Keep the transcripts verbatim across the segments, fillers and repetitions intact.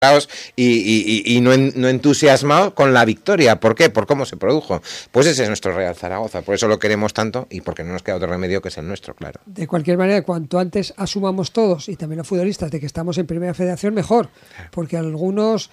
Y, y, y no, en, no entusiasmado con la victoria. ¿Por qué? Por cómo se produjo. Pues ese es nuestro Real Zaragoza, por eso lo queremos tanto y porque no nos queda otro remedio que es el nuestro, claro. De cualquier manera, cuanto antes asumamos todos, y también los futbolistas, de que estamos en Primera Federación, mejor, porque algunos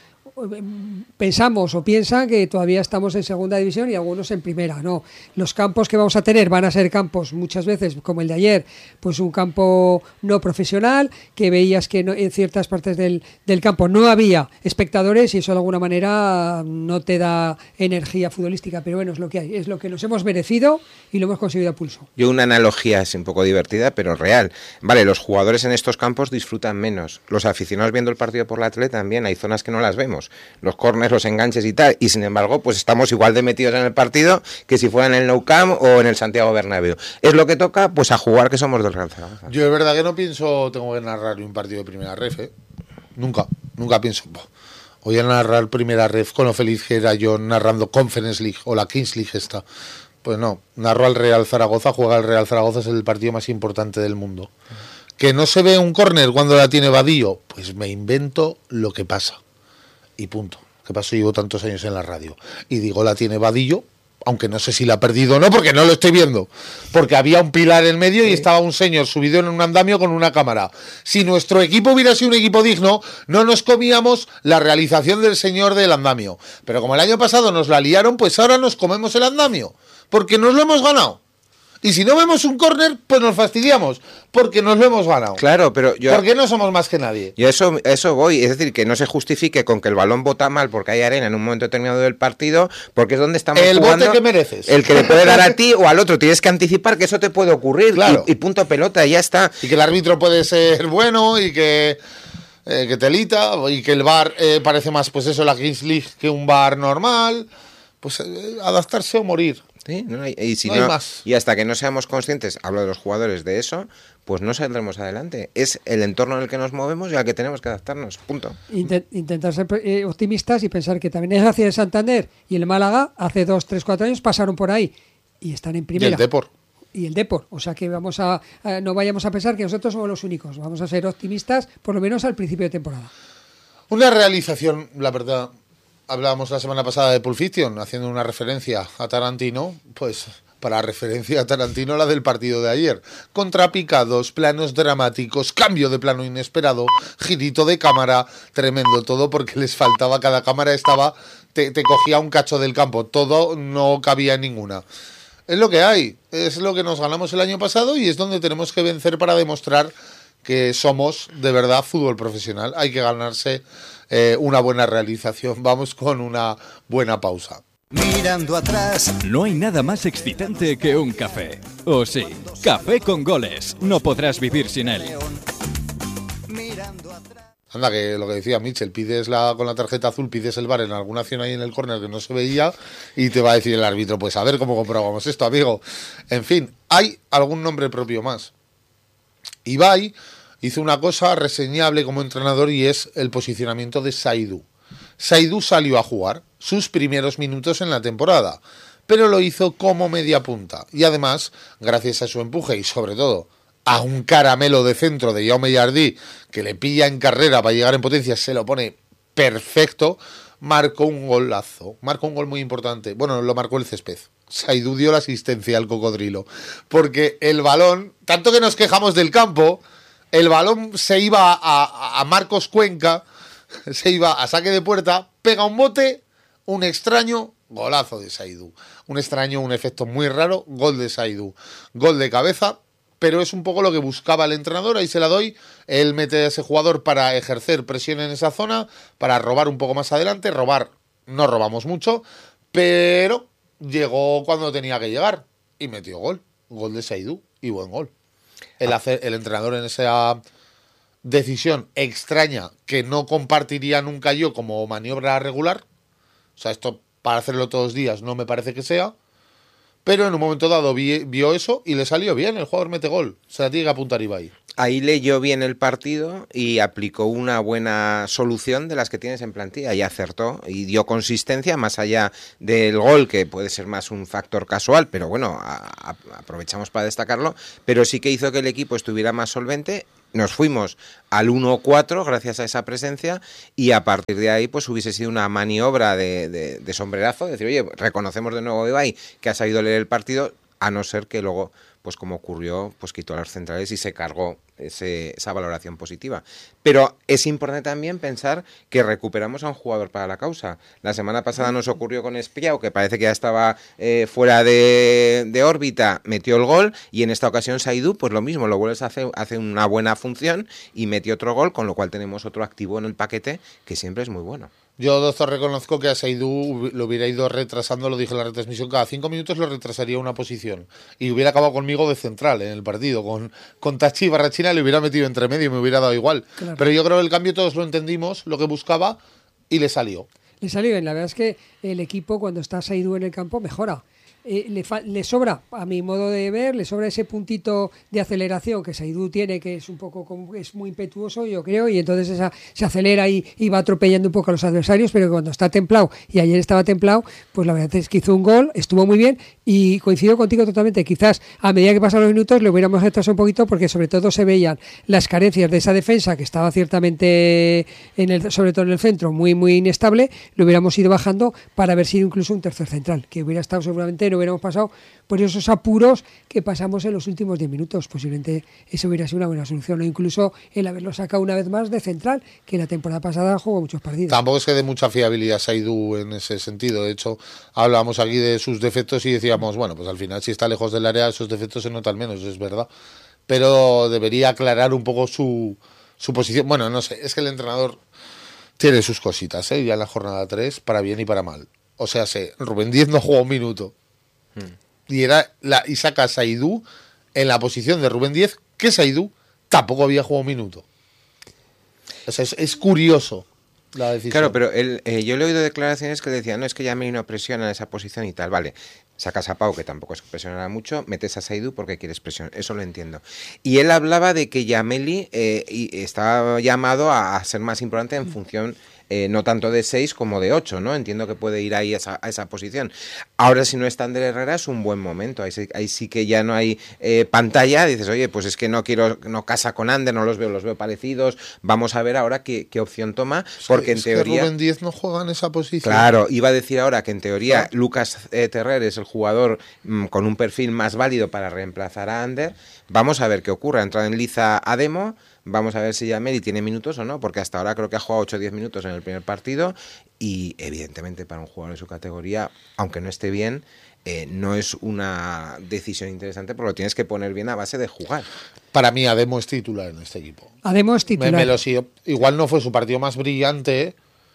pensamos o piensan que todavía estamos en segunda división y algunos en primera. No, los campos que vamos a tener van a ser campos muchas veces como el de ayer, pues un campo no profesional, que veías que no, en ciertas partes del, del campo no había espectadores y eso de alguna manera no te da energía futbolística, pero bueno, es lo que hay, es lo que nos hemos merecido y lo hemos conseguido a pulso. Yo una analogía es un poco divertida pero real. Vale, los jugadores en estos campos disfrutan menos, los aficionados viendo el partido por la tele también, hay zonas que no las vemos, los córners, los enganches y tal, y sin embargo pues estamos igual de metidos en el partido que si fuera en el Nou Camp o en el Santiago Bernabéu. Es lo que toca, pues a jugar, que somos del Real Zaragoza. Yo es verdad que no pienso tengo que narrar un partido de primera ref, ¿eh? Nunca, nunca pienso voy a narrar primera ref con lo feliz que era yo narrando Conference League o la Kings League esta. Pues no, narro al Real Zaragoza, juega el Real Zaragoza, es el partido más importante del mundo. Que no se ve un córner cuando la tiene Vadillo, pues me invento lo que pasa. Y punto. ¿Qué pasó? Llevo tantos años en la radio. Y digo, la tiene Vadillo, aunque no sé si la ha perdido o no, porque no lo estoy viendo. Porque había un pilar en medio y estaba un señor subido en un andamio con una cámara. Si nuestro equipo hubiera sido un equipo digno, no nos comíamos la realización del señor del andamio. Pero como el año pasado nos la liaron, pues ahora nos comemos el andamio. Porque nos lo hemos ganado. Y si no vemos un córner, pues nos fastidiamos, porque nos lo hemos ganado. Claro, pero yo... Porque no somos más que nadie. Yo eso, eso voy, es decir, que no se justifique con que el balón bota mal porque hay arena en un momento determinado del partido, porque es donde estamos el jugando... El bote que mereces. El que le puede dar a ti o al otro, tienes que anticipar que eso te puede ocurrir, claro. y, y punto pelota, y ya está. Y que el árbitro puede ser bueno y que... Eh, que telita, y que el V A R eh, parece más, pues eso, la Kings League que un V A R normal. Pues eh, adaptarse o morir. Sí, no hay, y, si no no, hay más. Y hasta que no seamos conscientes, hablo de los jugadores, de eso, pues no saldremos adelante. Es el entorno en el que nos movemos y al que tenemos que adaptarnos, punto. Intent, intentar ser eh, optimistas y pensar que también es hacia el Santander y el Málaga hace dos, tres, cuatro años pasaron por ahí y están en primera. Y el Depor. Y el Depor, o sea que vamos a, a no vayamos a pensar que nosotros somos los únicos, vamos a ser optimistas por lo menos al principio de temporada. Una realización, la verdad, hablábamos la semana pasada de Pulp Fiction, haciendo una referencia a Tarantino, pues para referencia a Tarantino la del partido de ayer. Contrapicados, planos dramáticos, cambio de plano inesperado, girito de cámara, tremendo todo porque les faltaba, cada cámara estaba, te, te cogía un cacho del campo, todo no cabía en ninguna. Es lo que hay, es lo que nos ganamos el año pasado y es donde tenemos que vencer para demostrar que somos de verdad fútbol profesional. Hay que ganarse eh, una buena realización. Vamos con una buena pausa. Mirando atrás. No hay nada más excitante que un café. ¿O sí? Café con goles. No podrás vivir sin él. Mirando atrás. Anda, que lo que decía Mitchell, pides la, con la tarjeta azul, pides el V A R en alguna acción ahí en el córner que no se veía y te va a decir el árbitro, pues a ver cómo comprobamos esto, amigo. En fin, hay algún nombre propio más. Ibai hizo una cosa reseñable como entrenador y es el posicionamiento de Saidou. Saidou salió a jugar sus primeros minutos en la temporada, pero lo hizo como media punta y además, gracias a su empuje y sobre todo a un caramelo de centro de Jaume Jardí que le pilla en carrera para llegar en potencia, se lo pone perfecto, marcó un golazo, marcó un gol muy importante. Bueno, lo marcó el césped. Saidou dio la asistencia al cocodrilo, porque el balón, tanto que nos quejamos del campo, el balón se iba a, a Marcos Cuenca, se iba a saque de puerta, pega un bote, un extraño, golazo de Saidou. Un extraño, un efecto muy raro, gol de Saidou. Gol de cabeza, pero es un poco lo que buscaba el entrenador, ahí se la doy. Él mete a ese jugador para ejercer presión en esa zona, para robar un poco más adelante. Robar, no robamos mucho, pero llegó cuando tenía que llegar y metió gol. Gol de Saidou y buen gol. El, hacer, el entrenador en esa decisión extraña que no compartiría nunca yo como maniobra regular. O sea, esto para hacerlo todos los días no me parece que sea. Pero en un momento dado vi, vio eso y le salió bien. El jugador mete gol. Se la tiene que apuntar Ibai. Ahí leyó bien el partido y aplicó una buena solución de las que tienes en plantilla y acertó y dio consistencia más allá del gol, que puede ser más un factor casual, pero bueno, a, a, aprovechamos para destacarlo, pero sí que hizo que el equipo estuviera más solvente nos fuimos al uno cuatro gracias a esa presencia y a partir de ahí pues hubiese sido una maniobra de, de, de sombrerazo, decir, oye, reconocemos de nuevo a Ibai que ha sabido leer el partido, a no ser que luego, pues como ocurrió, pues quitó a los centrales y se cargó ese, esa valoración positiva. Pero es importante también pensar que recuperamos a un jugador para la causa. La semana pasada nos ocurrió con Espiao, que parece que ya estaba eh, fuera de, de órbita, metió el gol, y en esta ocasión Saidú, pues lo mismo, lo vuelves a hacer, hace una buena función y metió otro gol, con lo cual tenemos otro activo en el paquete que siempre es muy bueno. Yo, doctor, reconozco que a Saidú lo hubiera ido retrasando, lo dije en la retransmisión, cada cinco minutos lo retrasaría una posición. Y hubiera acabado conmigo de central en el partido. Con, con Tachi y Barrachina le hubiera metido entre medio y me hubiera dado igual. Claro. Pero yo creo que el cambio todos lo entendimos, lo que buscaba, y le salió. Le salió bien. La verdad es que el equipo, cuando está Saidú en el campo, mejora. Eh, le, fa- le sobra, a mi modo de ver, le sobra ese puntito de aceleración que Saidú tiene, que es un poco como, es muy impetuoso, yo creo, y entonces esa, se acelera y, y va atropellando un poco a los adversarios, pero cuando está templado, y ayer estaba templado, pues la verdad es que hizo un gol, estuvo muy bien, y coincido contigo totalmente. Quizás a medida que pasan los minutos le hubiéramos retrasado un poquito, porque sobre todo se veían las carencias de esa defensa que estaba ciertamente, en el, sobre todo en el centro, muy muy inestable. Lo hubiéramos ido bajando para haber sido incluso un tercer central, que hubiera estado seguramente, no hubiéramos pasado por esos apuros que pasamos en los últimos diez minutos. Posiblemente eso hubiera sido una buena solución, o incluso el haberlo sacado una vez más de central, que la temporada pasada jugó muchos partidos. Tampoco es que dé mucha fiabilidad Saidú en ese sentido. De hecho, hablábamos aquí de sus defectos y decíamos, bueno, pues al final si está lejos del área esos defectos se notan menos, es verdad. Pero debería aclarar un poco su, su posición. Bueno, no sé, es que el entrenador tiene sus cositas, ¿eh? Ya en la jornada tres, para bien y para mal. O sea, sé, Rubén Díez no jugó un minuto. Y era la, y saca a Saidú en la posición de Rubén Díez, que Saidú tampoco había jugado un minuto. O sea, es, es curioso la decisión. Claro, pero él, eh, yo le he oído declaraciones que decían, no, es que ya me no presiona en esa posición y tal, vale. Sacas a Pau, que tampoco es que presionará mucho, metes a Saidú porque quieres presión, eso lo entiendo. Y él hablaba de que Yameli eh, y estaba llamado a, a ser más importante en función, eh, no tanto de seis como de ocho, ¿no? Entiendo que puede ir ahí a esa, a esa posición. Ahora, si no está Ander Herrera, es un buen momento. Ahí sí, ahí sí que ya no hay eh, pantalla. Dices, oye, pues es que no quiero, no casa con Ander, no los veo, los veo parecidos. Vamos a ver ahora qué, qué opción toma, porque es en teoría... que Rubén Díez no juega en esa posición. Claro, iba a decir ahora que en teoría claro. Lucas eh, Terrer es el jugador mmm, con un perfil más válido para reemplazar a Ander. Vamos a ver qué ocurre. Ha entrado en liza a Demo. Vamos a ver si Yameli tiene minutos o no, porque hasta ahora creo que ha jugado ocho o diez minutos en el primer partido y evidentemente para un jugador de su categoría, aunque no esté bien, eh, no es una decisión interesante porque lo tienes que poner bien a base de jugar. Para mí Ademo es titular en este equipo. Ademo es titular. Me, me lo sigo. Igual no fue su partido más brillante,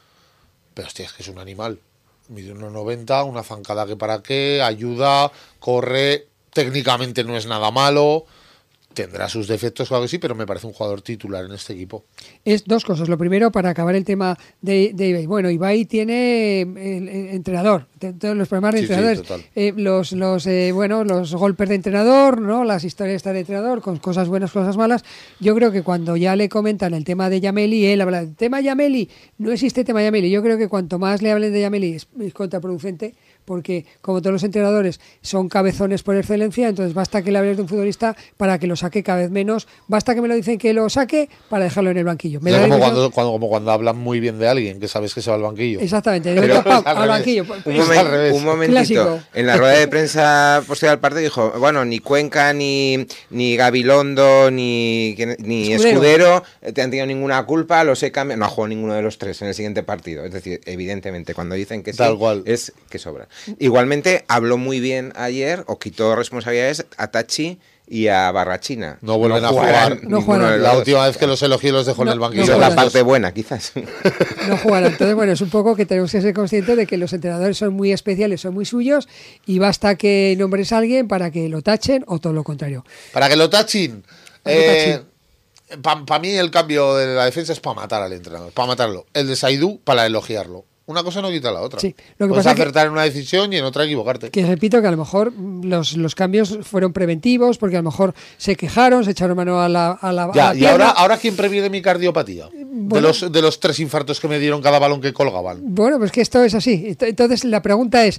pero hostia, es que es un animal. Mide uno noventa, una zancada que para qué, ayuda, corre, técnicamente no es nada malo. Tendrá sus defectos, claro que sí, pero me parece un jugador titular en este equipo. Es dos cosas. Lo primero, para acabar el tema de, de Ibai. Bueno, Ibai tiene el, el entrenador, todos los problemas de sí, entrenadores. Sí, eh, los los eh, bueno los golpes de entrenador, ¿no? Las historias estas de entrenador, con cosas buenas, cosas malas. Yo creo que cuando ya le comentan el tema de Yameli, él habla del tema Yameli. No existe tema Yameli. Yo creo que cuanto más le hablen de Yameli es, es contraproducente, porque como todos los entrenadores son cabezones por excelencia, entonces basta que le hables de un futbolista para que lo saque cada vez menos, basta que me lo dicen que lo saque para dejarlo en el banquillo. Me no, da como, impresión... cuando, cuando, como cuando hablan muy bien de alguien, que sabes que se va al banquillo. Exactamente, de Pau, al, al banquillo. Un, momen, un momentito, Clásico. En la rueda de prensa posterior al partido dijo, bueno, ni Cuenca, ni, ni Gabilondo, ni, ni Escudero. Escudero te han tenido ninguna culpa, los he cambiado, no ha jugado ninguno de los tres en el siguiente partido. Es decir, evidentemente, cuando dicen que sí, Tal cual. es que sobra. Igualmente, habló muy bien ayer, o quitó responsabilidades a Tachi y a Barrachina. No vuelven no a jugar. No jugarán. La última vez que los elogié los dejó no, en el banquillo. No la parte buena, quizás. No jugarán. Entonces, bueno, es un poco que tenemos que ser conscientes de que los entrenadores son muy especiales, son muy suyos, y basta que nombres a alguien para que lo tachen o todo lo contrario. Para que lo tachen. Eh, para pa mí el cambio de la defensa es para matar al entrenador, para matarlo. El de Saidú para elogiarlo. Una cosa no quita la otra. Sí, lo que Puedes pasa acertar que, en una decisión y en otra equivocarte. Que repito que a lo mejor los, los cambios fueron preventivos, porque a lo mejor se quejaron, se echaron mano a la, a la, ya, a la y ahora, ahora ¿quién previene mi cardiopatía? Bueno, de, los, de los tres infartos que me dieron cada balón que colgaban. Bueno, pues que esto es así. Entonces la pregunta es,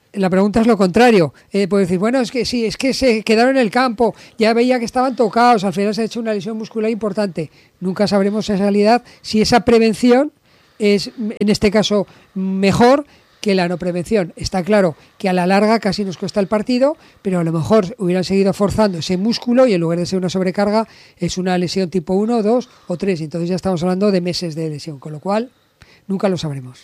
la pregunta es lo contrario. Eh, puedes decir, bueno, es que sí, es que se quedaron en el campo, ya veía que estaban tocados, al final se ha hecho una lesión muscular importante. Nunca sabremos en realidad si esa prevención es, en este caso, mejor que la no prevención. Está claro que a la larga casi nos cuesta el partido, pero a lo mejor hubieran seguido forzando ese músculo y en lugar de ser una sobrecarga es una lesión tipo uno, dos o tres. Entonces ya estamos hablando de meses de lesión, con lo cual nunca lo sabremos.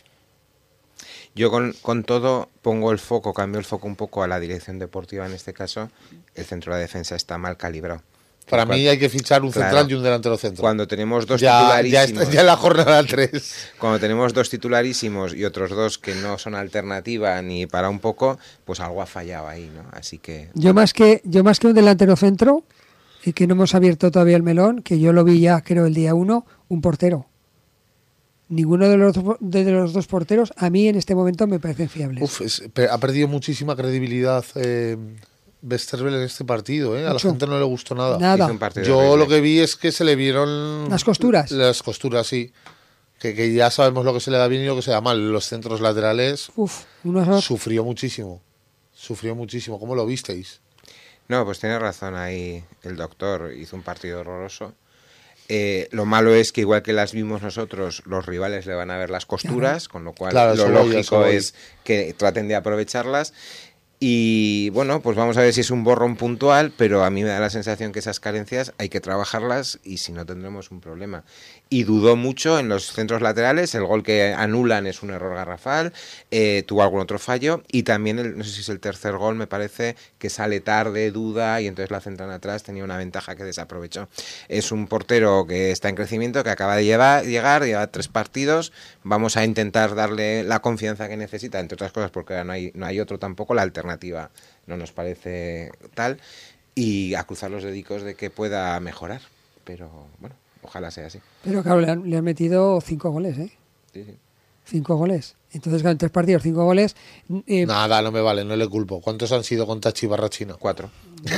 Yo con, con todo pongo el foco, cambio el foco un poco a la dirección deportiva en este caso. El centro de la defensa está mal calibrado. Para Cuando, mí hay que fichar un claro, central y un delantero centro. Cuando tenemos dos ya, titularísimos... Ya, está, ya en la jornada tres. Cuando tenemos dos titularísimos y otros dos que no son alternativa ni para un poco, pues algo ha fallado ahí, ¿no? Así que... Yo más que, yo más que un delantero centro, y que no hemos abierto todavía el melón, que yo lo vi ya creo el día uno, un portero. Ninguno de los, de los dos porteros a mí en este momento me parecen fiables. Uf, es, ha perdido muchísima credibilidad eh, Westerveld en este partido, ¿eh? A la Mucho. gente no le gustó nada. Nada. Yo horrible. lo que vi es que se le vieron... Las costuras. Las costuras, sí. Que, que ya sabemos lo que se le da bien y lo que se da mal. Los centros laterales Uf, unos... sufrió muchísimo. Sufrió muchísimo. ¿Cómo lo visteis? No, pues tiene razón ahí el doctor, hizo un partido horroroso. Eh, lo malo es que igual que las vimos nosotros, los rivales le van a ver las costuras, claro. Con lo cual claro, lo voy, lógico es que traten de aprovecharlas. Y bueno, pues vamos a ver si es un borrón puntual, pero a mí me da la sensación que esas carencias hay que trabajarlas y si no tendremos un problema. Y dudó mucho en los centros laterales, el gol que anulan es un error garrafal, eh, tuvo algún otro fallo y también, el, no sé si es el tercer gol, me parece que sale tarde, duda y entonces la centran atrás, tenía una ventaja que desaprovechó. Es un portero que está en crecimiento, que acaba de llevar, llegar, lleva tres partidos, vamos a intentar darle la confianza que necesita, entre otras cosas porque no hay, no hay otro tampoco, la alternativa no nos parece tal y a cruzar los dedicos de que pueda mejorar, pero bueno. Ojalá sea así. Pero claro, le han, le han metido cinco goles, ¿eh? Sí, sí. Cinco goles. Entonces, claro, en tres partidos, cinco goles. Eh, Nada, no me vale, no le culpo. ¿Cuántos han sido con Tachi Barrachino? Cuatro.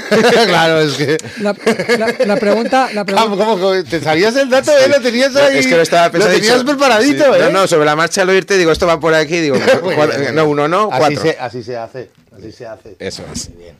Claro, es que... La, la, la pregunta... La pregunta... ¿Cómo, cómo, ¿Te sabías el dato? ¿Eh? Lo tenías ahí... Es que lo estaba pensando. Lo tenías dicho, preparadito, sí. ¿eh? No, no, sobre la marcha al oírte digo, esto va por aquí, digo, cuatro, no, uno no, así cuatro. Se, así se hace, así se hace. Eso es. Muy bien.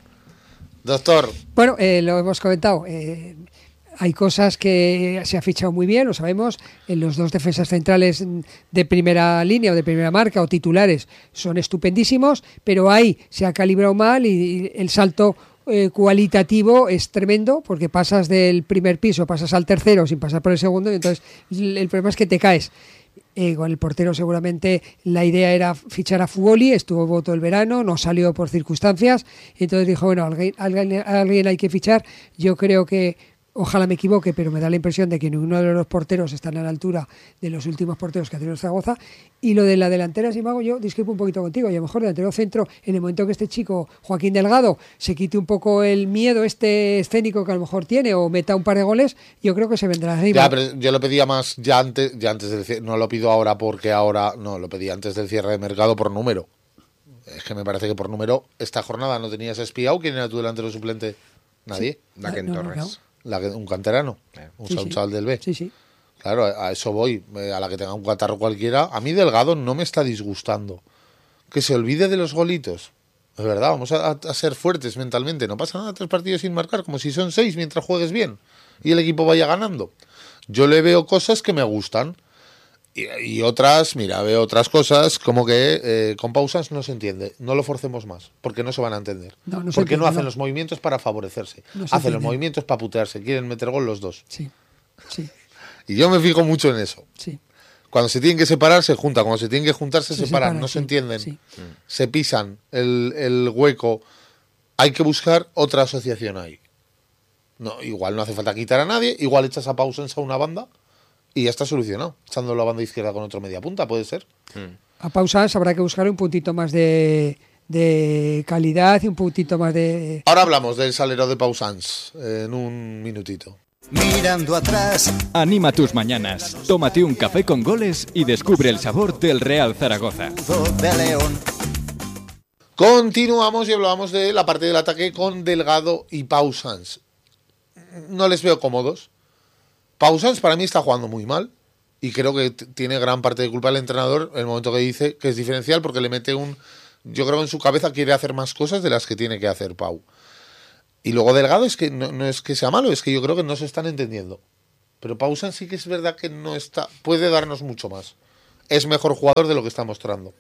Doctor. Bueno, eh, lo hemos comentado. Eh, Hay cosas que se ha fichado muy bien, lo sabemos. En los dos defensas centrales de primera línea o de primera marca o titulares son estupendísimos, pero ahí se ha calibrado mal y el salto eh, cualitativo es tremendo porque pasas del primer piso, pasas al tercero sin pasar por el segundo y entonces el problema es que te caes. Eh, con el portero seguramente la idea era fichar a Fugoli, estuvo todo el verano, no salió por circunstancias, y entonces dijo, bueno, alguien, alguien, alguien hay que fichar. Yo creo que ojalá me equivoque, pero me da la impresión de que ninguno de los porteros están a la altura de los últimos porteros que ha tenido Zaragoza. Y lo de la delantera, sin embargo, yo discrepo un poquito contigo. Y a lo mejor delantero centro, en el momento que este chico, Joaquín Delgado, se quite un poco el miedo este escénico que a lo mejor tiene o meta un par de goles, yo creo que se vendrá arriba. Ya, pero yo lo pedía más ya antes, ya antes del cierre. No lo pido ahora porque ahora, no, lo pedí antes del cierre de mercado por número. Es que me parece que por número, esta jornada no tenías espiado. ¿Quién era tu delantero suplente? Nadie. Sí. Laken No, no, Torres. no. La que, un canterano, eh, un, Sí, un sí. chaval del B. Sí, sí. Claro, a eso voy. A la que tenga un catarro cualquiera. A mí Delgado no me está disgustando. Que se olvide de los golitos. Es verdad, vamos a, a ser fuertes mentalmente. No pasa nada, tres partidos sin marcar, como si son seis mientras juegues bien y el equipo vaya ganando. Yo le veo cosas que me gustan. Y, y otras, mira, veo otras cosas como que eh, con pausas no se entiende. No lo forcemos más, porque no se van a entender. No, no se porque no entiende, hacen no. los movimientos para favorecerse. No se hacen entiende. los movimientos para putearse. Quieren meter gol los dos. Sí, sí, Y yo me fijo mucho en eso. sí. Cuando se tienen que separar, se juntan. Cuando se tienen que juntar, se, Se separan. separan, No sí, se entienden. sí. Se pisan el, el hueco. Hay que buscar otra asociación ahí. No, igual no hace falta quitar a nadie. Igual echas a Pausens a una banda y ya está solucionado. Echando la banda izquierda con otro media punta, puede ser. A pausas habrá que buscar un puntito más de, de calidad y un puntito más de... Ahora hablamos del salero de Pausans eh, en un minutito. Mirando atrás, Anima tus mañanas, tómate un café con goles y descubre el sabor del Real Zaragoza. de León. Continuamos y hablábamos de la parte del ataque con Delgado y Pausans. No les veo cómodos. Pausans para mí está jugando muy mal y creo que t- tiene gran parte de culpa el entrenador en el momento que dice que es diferencial porque le mete un yo creo que en su cabeza quiere hacer más cosas de las que tiene que hacer Pau. Y luego Delgado es que no, no es que sea malo, es que yo creo que no se están entendiendo. Pero Pau Sanz sí que es verdad que no está, puede darnos mucho más. Es mejor jugador de lo que está mostrando.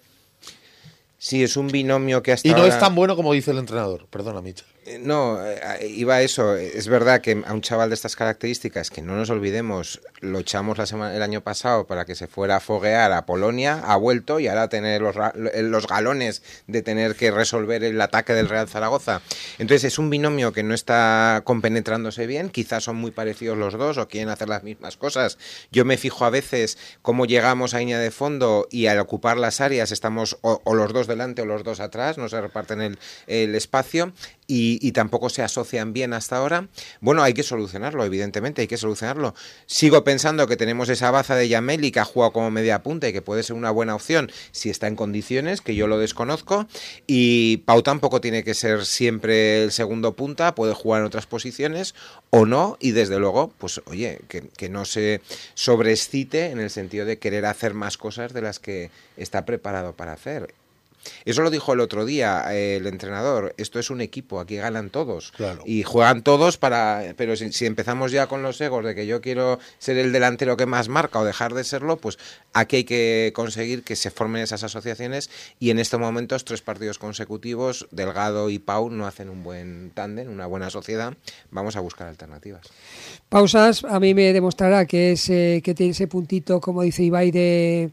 Sí, es un binomio que hasta Y no ahora... es tan bueno como dice el entrenador. Perdona, Michel. No, iba a eso. Es verdad que a un chaval de estas características, que no nos olvidemos, lo echamos la semana, el año pasado para que se fuera a foguear a Polonia, ha vuelto y ahora tener los, los galones de tener que resolver el ataque del Real Zaragoza. Entonces es un binomio que no está compenetrándose bien, quizás son muy parecidos los dos o quieren hacer las mismas cosas. Yo me fijo a veces cómo llegamos a línea de fondo y al ocupar las áreas estamos o, o los dos delante o los dos atrás, no se reparten el, el espacio. Y, y tampoco se asocian bien hasta ahora. Bueno, hay que solucionarlo, evidentemente, hay que solucionarlo. Sigo pensando que tenemos esa baza de Yameli que ha jugado como media punta y que puede ser una buena opción si está en condiciones, que yo lo desconozco. Y Pau tampoco tiene que ser siempre el segundo punta, puede jugar en otras posiciones o no. Y desde luego, pues oye, que, que no se sobreexcite en el sentido de querer hacer más cosas de las que está preparado para hacer. Eso lo dijo el otro día eh, el entrenador, esto es un equipo, aquí ganan todos, claro. Y juegan todos para, pero si, si empezamos ya con los egos de que yo quiero ser el delantero que más marca o dejar de serlo, pues aquí hay que conseguir que se formen esas asociaciones y en estos momentos tres partidos consecutivos, Delgado y Pau no hacen un buen tándem, una buena sociedad, vamos a buscar alternativas. Pau Sanz a mí me demostrará que, es, eh, que tiene ese puntito, como dice Ibai, de...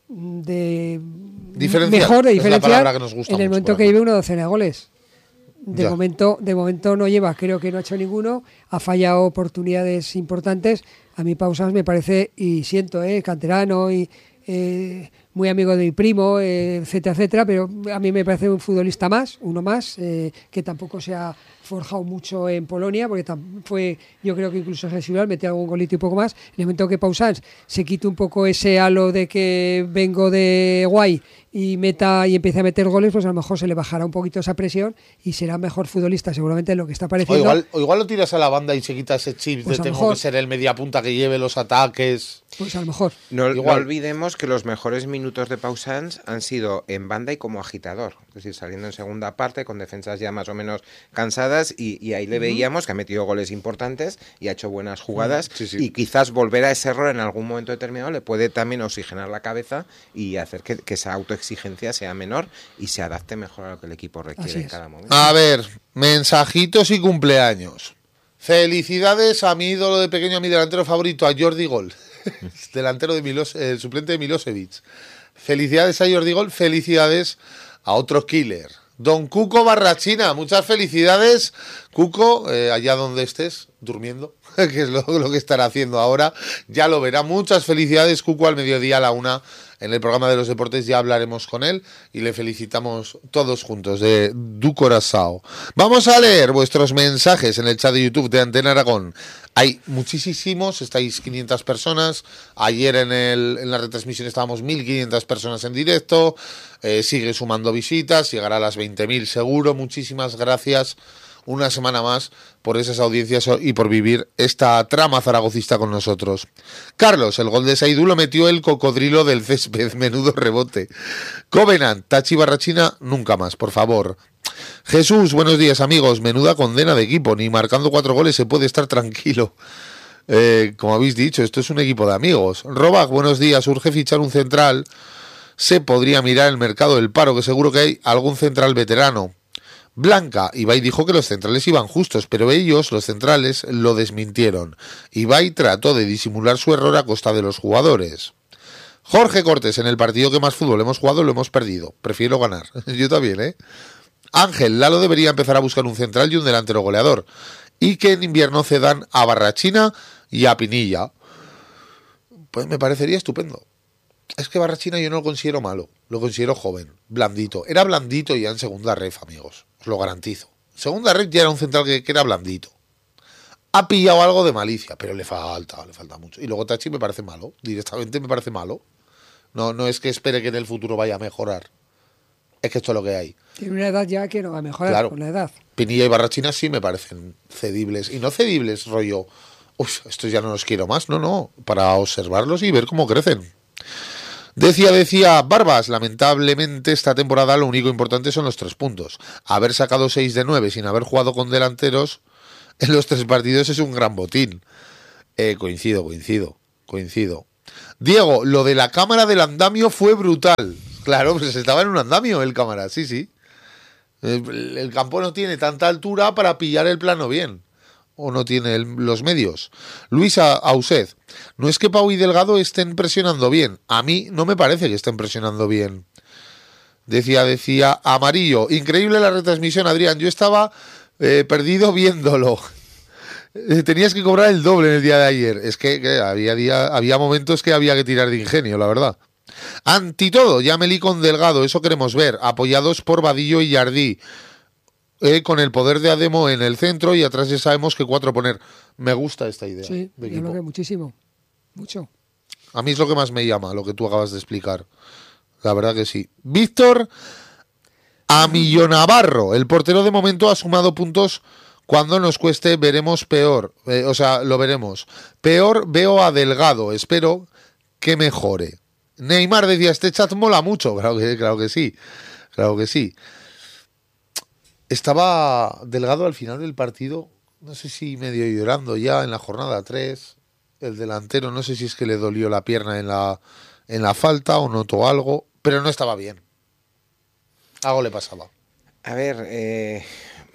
de mejor de diferenciar en el mucho, momento que lleve una docena de goles. De ya. momento, de momento no lleva, creo que no ha hecho ninguno, ha fallado oportunidades importantes. A mí Pau Sanz me parece, y siento, eh, canterano y eh, muy amigo de mi primo, eh, etcétera, etcétera, pero a mí me parece un futbolista más, uno más, eh, que tampoco se ha forjado mucho en Polonia, porque fue, yo creo que incluso residual, metió algún golito y poco más. En el momento que Pau Sanz se quite un poco ese halo de que vengo de guay y meta y empiece a meter goles, pues a lo mejor se le bajará un poquito esa presión y será mejor futbolista seguramente en lo que está pareciendo. O igual, o igual lo tiras a la banda y se quita ese chip pues de tengo mejor, que ser el mediapunta que lleve los ataques. Pues a lo mejor. No, igual. no olvidemos que los mejores minutos de Pau Sanz han sido en banda y como agitador, es decir, saliendo en segunda parte con defensas ya más o menos cansadas y, y ahí le veíamos que ha metido goles importantes y ha hecho buenas jugadas sí, sí. y quizás volver a ese error en algún momento determinado le puede también oxigenar la cabeza y hacer que, que esa autoexigencia sea menor y se adapte mejor a lo que el equipo requiere en cada momento. A ver, mensajitos y cumpleaños. Felicidades a mi ídolo de pequeño, a mi delantero favorito, a Jordi Gol, delantero de Milos, el suplente de Milosevic. Felicidades a Jordi Gol, felicidades a otro killer, Don Cuco Barrachina. Muchas felicidades, Cuco, eh, allá donde estés, durmiendo, que es lo, lo que estará haciendo ahora. Ya lo verá. Muchas felicidades, Cuco, al mediodía a la una. En el programa de los deportes ya hablaremos con él y le felicitamos todos juntos de du corazao. Vamos a leer vuestros mensajes en el chat de YouTube de Antena Aragón. Hay muchísimos, estáis quinientas personas. Ayer en, el, en la retransmisión estábamos mil quinientas personas en directo. Eh, sigue sumando visitas, llegará a las veinte mil seguro. Muchísimas gracias una semana más por esas audiencias y por vivir esta trama zaragocista con nosotros. Carlos, el gol de Saidú lo metió el cocodrilo del césped, menudo rebote. Covenant, Tachi Barrachina, nunca más, por favor. Jesús, buenos días amigos, menuda condena de equipo, ni marcando cuatro goles se puede estar tranquilo. Eh, como habéis dicho, esto es un equipo de amigos. Robac, buenos días, urge fichar un central. Se podría mirar el mercado del paro, que seguro que hay algún central veterano. Blanca, Ibai dijo que los centrales iban justos, pero ellos, los centrales, lo desmintieron. Ibai trató de disimular su error a costa de los jugadores. Jorge Cortés, en el partido que más fútbol hemos jugado lo hemos perdido. Prefiero ganar. Yo también, ¿eh? Ángel, Lalo debería empezar a buscar un central y un delantero goleador. Y que en invierno cedan a Barrachina y a Pinilla. Pues me parecería estupendo. Es que Barrachina yo no lo considero malo, lo considero joven, blandito. Era blandito ya en segunda ref, amigos, os lo garantizo. Segunda ref ya era un central que, que era blandito. Ha pillado algo de malicia, pero le falta, le falta mucho. Y luego Tachi me parece malo, directamente me parece malo. No, no es que espere que en el futuro vaya a mejorar. Es que esto es lo que hay. Tiene una edad ya que no va a mejorar, claro, con la edad. Pinilla y Barrachina sí me parecen cedibles. Y no cedibles, rollo, uff, estos ya no los quiero más. No, no, para observarlos y ver cómo crecen. Decía, decía Barbas, lamentablemente esta temporada lo único importante son los tres puntos. Haber sacado seis de nueve sin haber jugado con delanteros en los tres partidos es un gran botín. Eh, coincido, coincido, coincido. Diego, lo de la cámara del andamio fue brutal. Claro, pues estaba en un andamio el cámara, sí, sí. El, el campo no tiene tanta altura para pillar el plano bien. O no tiene el, los medios. Luisa Auset, no es que Pau y Delgado estén presionando bien. A mí no me parece que estén presionando bien. Decía, decía Amarillo, increíble la retransmisión, Adrián. Yo estaba eh, perdido viéndolo. Eh, tenías que cobrar el doble en el día de ayer. Es que, que había, día, había momentos que había que tirar de ingenio, la verdad. Ante todo, ya Meli con Delgado, eso queremos ver. Apoyados por Vadillo y Jardí. Eh, con el poder de Ademo en el centro y atrás ya sabemos que cuatro poner. Me gusta esta idea. Sí, de yo lo que muchísimo. Mucho. A mí es lo que más me llama, lo que tú acabas de explicar. La verdad que sí. Víctor Amillo Navarro. El portero de momento ha sumado puntos. Cuando nos cueste veremos peor. Eh, o sea, lo veremos. Peor veo a Delgado. Espero que mejore. Neymar decía, este chat mola mucho. Claro que, claro que sí. Claro que sí. Estaba Delgado al final del partido, no sé si medio llorando ya en la jornada tres. El delantero, no sé si es que le dolió la pierna en la, en la falta o notó algo, pero no estaba bien. Algo le pasaba. A ver, eh,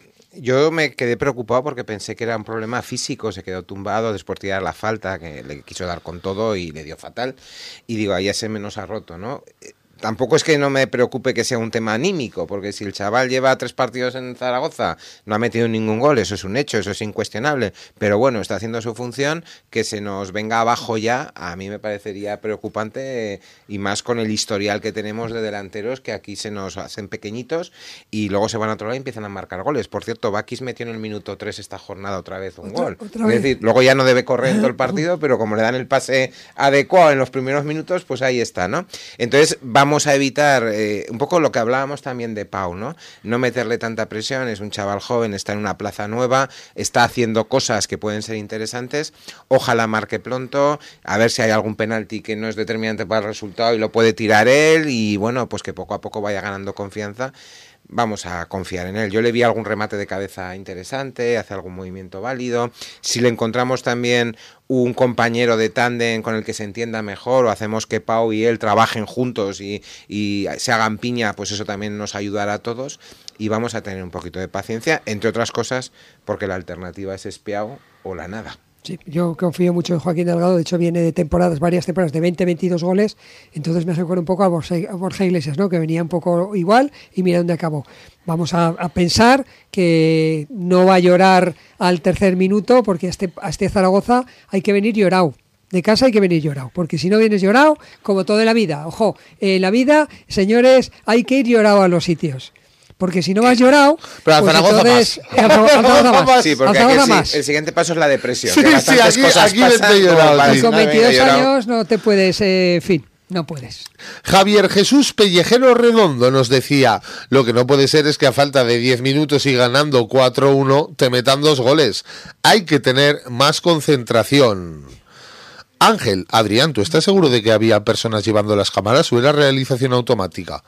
yo me quedé preocupado porque pensé que era un problema físico, se quedó tumbado después de tirar la falta, que le quiso dar con todo y le dio fatal. Y digo, ahí ese menos ha roto, ¿no? Tampoco es que no me preocupe que sea un tema anímico, porque si el chaval lleva tres partidos en Zaragoza, no ha metido ningún gol, eso es un hecho, eso es incuestionable, pero bueno, está haciendo su función, que se nos venga abajo ya, a mí me parecería preocupante, y más con el historial que tenemos de delanteros, que aquí se nos hacen pequeñitos, y luego se van a otro lado y empiezan a marcar goles. Por cierto, Bakis metió en el minuto tres esta jornada otra vez un otra, gol, otra es vez. decir, luego ya no debe correr en todo el partido, pero como le dan el pase adecuado en los primeros minutos, pues ahí está, ¿no? Entonces, vamos Vamos a evitar eh, un poco lo que hablábamos también de Pau, ¿no? No meterle tanta presión, es un chaval joven, está en una plaza nueva, está haciendo cosas que pueden ser interesantes, ojalá marque pronto, a ver si hay algún penalti que no es determinante para el resultado y lo puede tirar él y bueno, pues que poco a poco vaya ganando confianza. Vamos a confiar en él. Yo le vi algún remate de cabeza interesante, hace algún movimiento válido. Si le encontramos también un compañero de tándem con el que se entienda mejor o hacemos que Pau y él trabajen juntos y, y se hagan piña, pues eso también nos ayudará a todos y vamos a tener un poquito de paciencia, entre otras cosas porque la alternativa es Espiao o la nada. Sí, yo confío mucho en Joaquín Delgado, de hecho viene de temporadas, varias temporadas de veinte, veintidós goles, entonces me recuerda un poco a Borja, a Borja Iglesias, ¿no? Que venía un poco igual y mira dónde acabó. Vamos a, a pensar que no va a llorar al tercer minuto porque a este, a este Zaragoza hay que venir llorado. De casa hay que venir llorado, porque si no vienes llorado, como todo en la vida, ojo, en la vida, señores, hay que ir llorado a los sitios. Porque si no vas llorado, pero a pues Zaragoza entonces, más. a Zaragoza más. Sí, porque A aquí Zaragoza el, más. el siguiente paso es la depresión. Sí, que bastantes sí, aquí- cosas aquí pasan vete llorado, como para sí. Y con no venga veintidós llorado. años no te puedes, eh, en fin, no puedes. Javier Jesús Pellejero Redondo nos decía, lo que no puede ser es que a falta de diez minutos y ganando cuatro uno te metan dos goles. Hay que tener más concentración. Ángel, Adrián, ¿tú estás seguro de que había personas llevando las cámaras o era realización automática?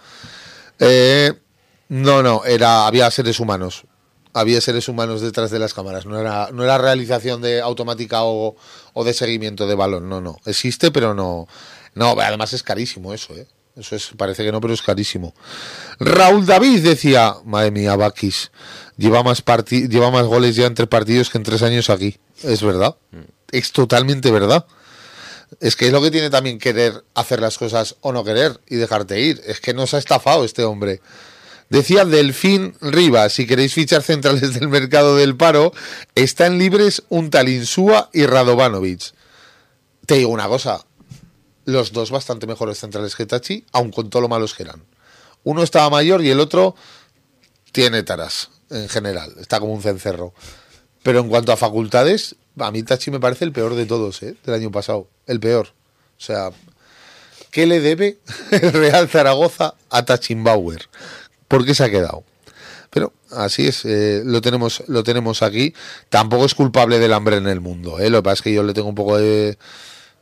Eh, no, no, era había seres humanos. Había seres humanos detrás de las cámaras. No era, no era realización de automática o, o de seguimiento de balón. No, no. Existe, pero no. No, además es carísimo eso, ¿eh? Eso es, parece que no, pero es carísimo. Raúl David decía, madre mía, Bakis, lleva más parti- lleva más goles ya en tres partidos que en tres años aquí. Es verdad. Es totalmente verdad. Es que es lo que tiene también querer hacer las cosas o no querer y dejarte ir. Es que nos ha estafado este hombre. Decía Delfín Rivas, si queréis fichar centrales del mercado del paro, están libres un tal Insúa y Radovanovic. Te digo una cosa, los dos bastante mejores centrales que Tachi, aun con todo lo malos que eran. Uno estaba mayor y el otro tiene taras, en general, está como un cencerro. Pero en cuanto a facultades, a mí Tachi me parece el peor de todos, ¿eh? Del año pasado, el peor. O sea, ¿qué le debe el Real Zaragoza a Tachimbauer? ¿Por qué se ha quedado? Pero así es, eh, lo tenemos lo tenemos aquí. Tampoco es culpable del hambre en el mundo, ¿eh? Lo que pasa es que yo le tengo un poco de,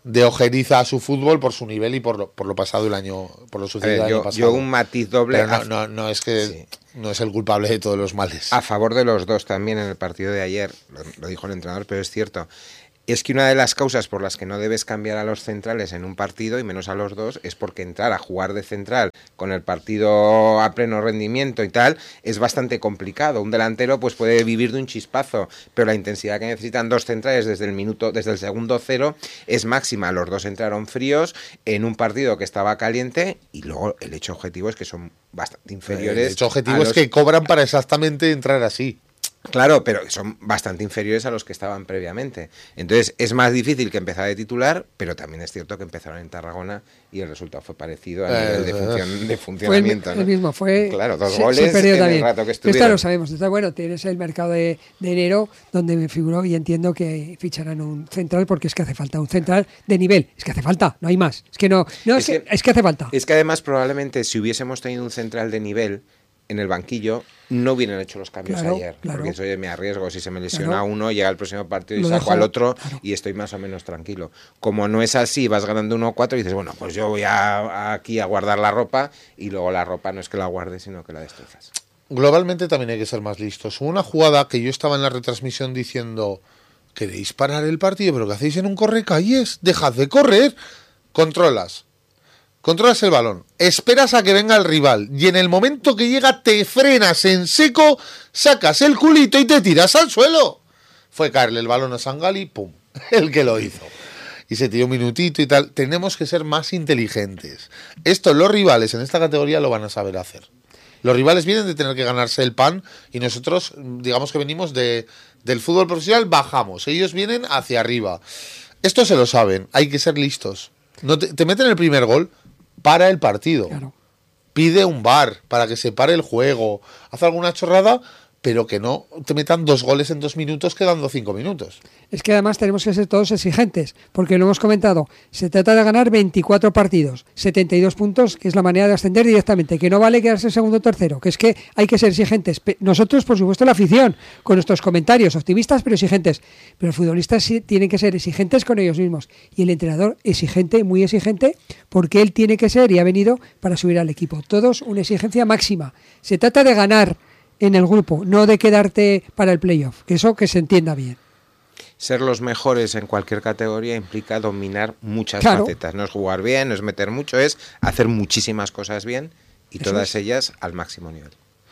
de ojeriza a su fútbol por su nivel y por lo, por lo pasado el año, por lo sucedido ver, el yo, año pasado. Yo un matiz doble. Pero no, no, no es que sí. no es el culpable de todos los males. A favor de los dos también en el partido de ayer, lo, lo dijo el entrenador, pero es cierto. Es que una de las causas por las que no debes cambiar a los centrales en un partido, y menos a los dos, es porque entrar a jugar de central con el partido a pleno rendimiento y tal, es bastante complicado. Un delantero pues puede vivir de un chispazo, pero la intensidad que necesitan dos centrales desde el minuto, desde el segundo cero es máxima. Los dos entraron fríos en un partido que estaba caliente, y luego el hecho objetivo es que son bastante inferiores. El hecho objetivo los... es que cobran para exactamente entrar así. Claro, pero son bastante inferiores a los que estaban previamente. Entonces es más difícil que empezar de titular, pero también es cierto que empezaron en Tarragona y el resultado fue parecido a nivel de, función, de funcionamiento. Fue el, ¿no? el mismo, fue... Claro, dos se, goles se en también. el rato que estuvieron. Esto lo sabemos. Entonces, bueno, tienes el mercado de, de enero donde me figuró y entiendo que ficharán un central porque es que hace falta un central de nivel. Es que hace falta, no hay más. Es que no, no es, es, que, es que hace falta. Es que además probablemente si hubiésemos tenido un central de nivel en el banquillo, no hubieran hecho los cambios claro, ayer. Claro. Porque oye, me arriesgo, si se me lesiona claro. uno, llega el próximo partido y Lo saco dejo, al otro claro. y estoy más o menos tranquilo. Como no es así, vas ganando uno cuatro y dices, bueno, pues yo voy a, a aquí a guardar la ropa, y luego la ropa no es que la guardes, sino que la destrozas. Globalmente también hay que ser más listos. Hubo una jugada que yo estaba en la retransmisión diciendo, ¿queréis parar el partido? ¿Pero qué hacéis en un correcalles? ¡Dejad de correr! Controlas. Controlas el balón, esperas a que venga el rival y en el momento que llega te frenas en seco, sacas el culito y te tiras al suelo. Fue caerle el balón a Sangali, pum, el que lo hizo. Y se tiró un minutito y tal. Tenemos que ser más inteligentes. Esto los rivales en esta categoría lo van a saber hacer. Los rivales vienen de tener que ganarse el pan y nosotros, digamos que venimos de, del fútbol profesional, bajamos. Ellos vienen hacia arriba. Esto se lo saben, hay que ser listos. No te, te meten el primer gol, para el partido. Claro. Pide un V A R para que se pare el juego. Haz alguna chorrada, pero que no te metan dos goles en dos minutos quedando cinco minutos. Es que además tenemos que ser todos exigentes, porque lo hemos comentado, se trata de ganar veinticuatro partidos, setenta y dos puntos, que es la manera de ascender directamente, que no vale quedarse segundo o tercero, que es que hay que ser exigentes. Nosotros, por supuesto, la afición, con nuestros comentarios, optimistas pero exigentes, pero los futbolistas sí tienen que ser exigentes con ellos mismos, y el entrenador exigente, muy exigente, porque él tiene que ser y ha venido para subir al equipo. Todos una exigencia máxima. Se trata de ganar en el grupo, no de quedarte para el playoff, que eso que se entienda bien. Ser los mejores en cualquier categoría implica dominar muchas claro. facetas. No es jugar bien, no es meter mucho, es hacer muchísimas cosas bien y eso todas es. ellas al máximo nivel.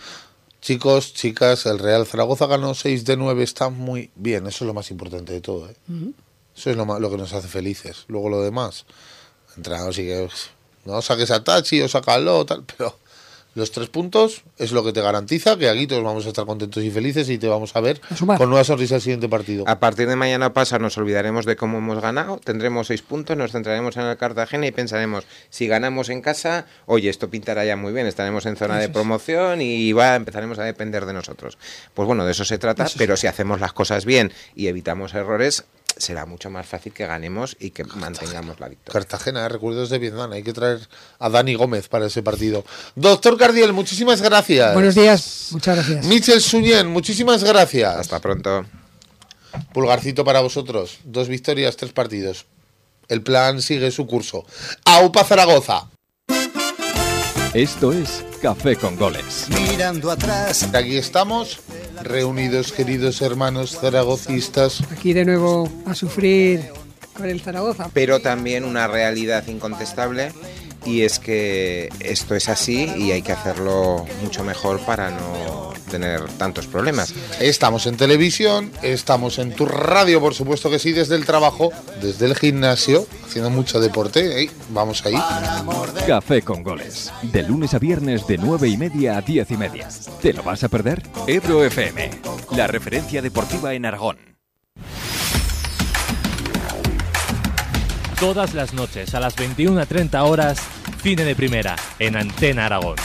Chicos, chicas, el Real Zaragoza ganó seis de nueve, está muy bien. Eso es lo más importante de todo, ¿eh? Uh-huh. Eso es lo, más, lo que nos hace felices. Luego lo demás, entrenador sí que no saques a Tachi o sácalo, tal, pero los tres puntos es lo que te garantiza que aquí todos vamos a estar contentos y felices y te vamos a ver a con nueva sonrisa el siguiente partido. A partir de mañana pasa, nos olvidaremos de cómo hemos ganado, tendremos seis puntos, nos centraremos en el Cartagena y pensaremos, si ganamos en casa, oye, esto pintará ya muy bien, estaremos en zona de promoción y va, empezaremos a depender de nosotros. Pues bueno, de eso se trata, eso pero sí. Si hacemos las cosas bien y evitamos errores, será mucho más fácil que ganemos y que Cartagena. Mantengamos la victoria. Cartagena, ¿eh? Recuerdos de Vietnam. Hay que traer a Dani Gómez para ese partido. Doctor Cardiel, muchísimas gracias. Buenos días, muchas gracias. Michel Suñén, muchísimas gracias. Hasta pronto. Pulgarcito para vosotros. Dos victorias, tres partidos. El plan sigue su curso. ¡Aupa Zaragoza! Esto es Café con Goles. Mirando atrás. Aquí estamos, reunidos, queridos hermanos zaragocistas. Aquí de nuevo a sufrir con el Zaragoza. Pero también una realidad incontestable, y es que esto es así y hay que hacerlo mucho mejor para no tener tantos problemas. Estamos en televisión, estamos en tu radio, por supuesto que sí, desde el trabajo, desde el gimnasio, haciendo mucho deporte. ¿eh? Vamos ahí. Café con Goles, de lunes a viernes de nueve y media a diez y media. ¿Te lo vas a perder? Ebro F M, la referencia deportiva en Aragón. Todas las noches a las veintiuna treinta horas, Cine de Primera, en Antena Aragón.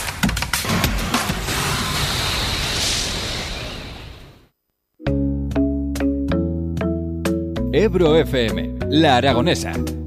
Ebro F M, la aragonesa.